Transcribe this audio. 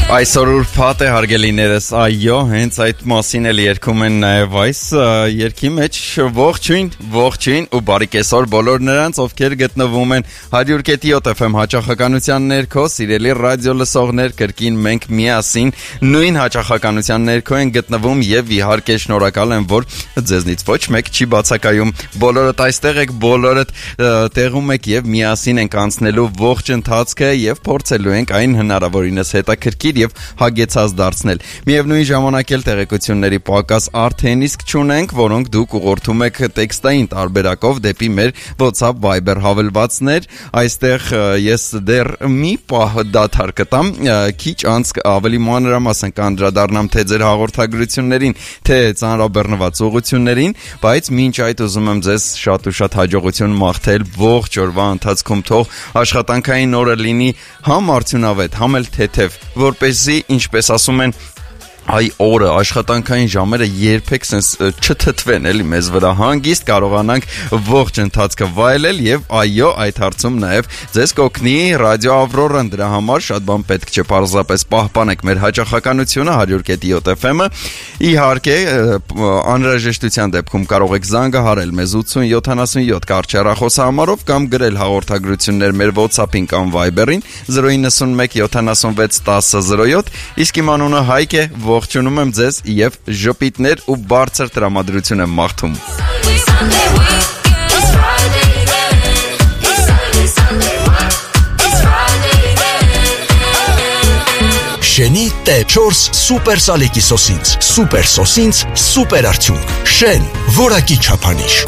Այսօր ուրբաթ է հարգելիներս, այո, հենց այդ մասին էլ երգում են նաև այս երգի մեջ ողջույն ու բարի կեսօր բոլոր նրանց, ովքեր գտնվում են 100.7 FM հաճախականության ներքո, սիրելի ռադիո լսողներ, կրկին մենք միասին նույն հաճախականության ներքո են գտնվում եւ իհարկե շնորհակալ եմ, որ ձեզնից ոչ մեկ չի բացակայում, բոլորդ այստեղ եք, բոլորդ տեղում եք եւ միասին ենք անցնելու ողջ ընթացքը եւ փորձելու ենք այն հնարավորինս հետաքրքիր եւ հագեցած դարձնել։ Միևնույն ժամանակ էլ տեղեկությունների պակաս արդեն իսկ չունենք, որոնք դուք ուղղորդում եք տեքստային տարբերակով դեպի մեր WhatsApp Viber հավելվածներ։ Այստեղ ես դեռ մի պահ դադար կտամ, քիչ անց ավելի մանրամասն կանդրադառնամ թե ձեր հաղորդագրություններին, թե ծանրաբեռնված ուղղություններին, բայց մինչ այդ ուզում եմ ձեզ շատ ու շատ հաջողություն մաղթել ողջ օրվա ընթացքում, թող աշխատանքային օրը լինի համ արդյունավետ, համ էլ թեթև, որպեսզի, ինչպես ասում են, այ օրը, աշխատանքային ժամերը երբեք sense չթթվեն էլի մեզ վրա, հանգիստ կարողանանք ողջ ընթացքը վայելել եւ այո, այդ հարցում նաեւ ձեզ կօգնի ռադիո Ավրորան, դրա համար շատ բան պետք չէ, պարզապես պահպանեք մեր հաճախականությունը 100.7 FM-ը։ Իհարկե, անհրաժեշտության դեպքում կարող եք զանգահարել մեզ 8077 կարճեռախոսահամարով կամ գրել հաղորդագրություններ մեր WhatsApp-ին կամ Viber-ին 091 76 1007, իսկ իմ անունը Հայկ է, ողջունում եմ ձեզ եւ ժպիտներ ու բարձր տրամադրություն եմ մաղթում։ Շենի T4 սուպեր սալիկի սոսինց, սուպեր սոսինց, սուպեր արդյունք, Շեն, որակի չափանիշ։